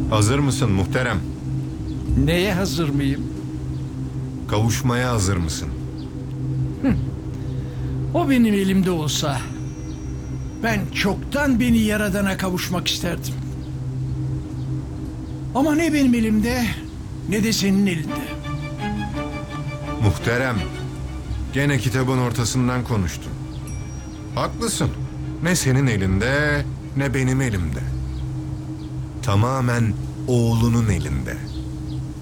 Hazır mısın muhterem? Neye hazır mıyım? Kavuşmaya hazır mısın? O benim elimde olsa ben çoktan beni Yaradan'a kavuşmak isterdim. Ama ne benim elimde ne de senin elinde. Muhterem, gene kitabın ortasından konuştun. Haklısın. Ne senin elinde ne benim elimde. Tamamen oğlunun elinde.